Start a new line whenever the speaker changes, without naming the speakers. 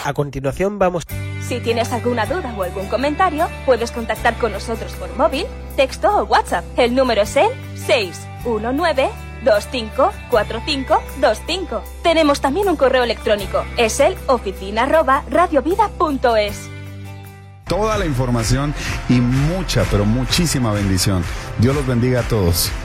A continuación vamos...
Si tienes alguna duda o algún comentario, puedes contactar con nosotros por móvil, texto o WhatsApp. El número es el 619-254525. Tenemos también un correo electrónico. Es el oficina@radiovida.es.
Toda la información y mucha, pero muchísima bendición. Dios los bendiga a todos.